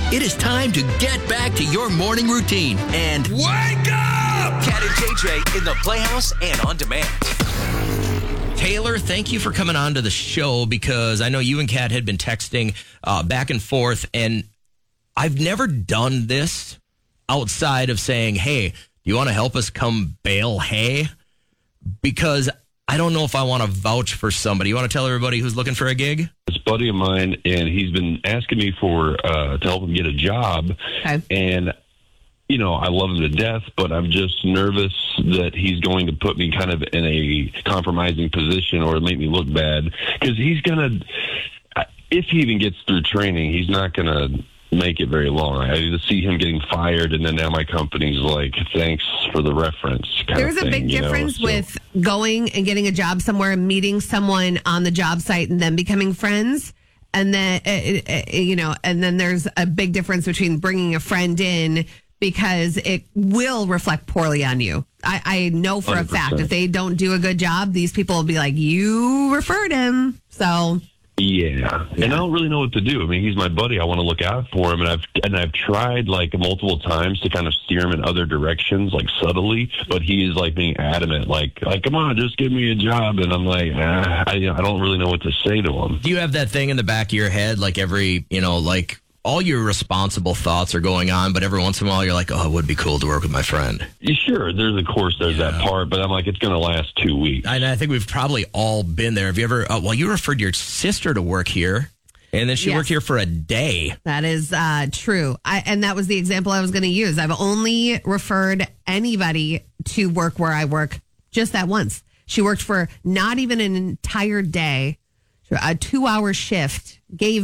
It is time to get back to your morning routine and wake up! Cat and JJ in the Playhouse and on demand. Taylor, thank you for coming on to the show because I know you and Kat had been texting back and forth, and I've never done this outside of saying, hey, do you want to help us come bale hay? Because I don't know if I want to vouch for somebody. You want to tell everybody who's looking for a gig? This buddy of mine, and he's been asking me for to help him get a job. Okay. And, you know, I love him to death, but I'm just nervous that he's going to put me kind of in a compromising position or make me look bad. Because he's going to, if he even gets through training, he's not going to make it very long. I just see him getting fired, and then now my company's like, thanks for the reference. There's a big difference with going and getting a job somewhere and meeting someone on the job site and then becoming friends. And then, and then there's a big difference between bringing a friend in because it will reflect poorly on you. I know for 100%. A fact if they don't do a good job, these people will be like, you referred him. So... Yeah, and I don't really know what to do. I mean, he's my buddy. I want to look out for him, and I've tried like multiple times to kind of steer him in other directions, like subtly. But he is like being adamant, like come on, just give me a job. And I'm like, I don't really know what to say to him. Do you have that thing in the back of your head, like like all your responsible thoughts are going on, but every once in a while you're like, oh, it would be cool to work with my friend? Yeah, sure, there's that part, but I'm like, it's going to last 2 weeks. And I think we've probably all been there. Have you ever, you referred your sister to work here, and then she worked here for a day. That is true. And that was the example I was going to use. I've only referred anybody to work where I work just that once. She worked for not even an entire day, a 2-hour shift, gave